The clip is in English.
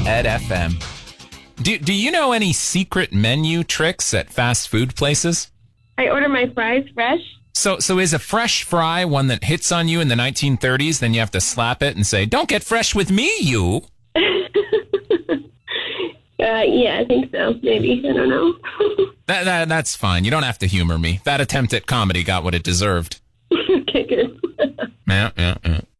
Ed FM. Do you know any secret menu tricks at fast food places? I order my fries fresh. So is a fresh fry one that hits on you in the 1930s, then you have to slap it and say, "Don't get fresh with me, you." Yeah, I think so. Maybe. I don't know. That's fine. You don't have to humor me. That attempt at comedy got what it deserved. Okay, good. Yeah.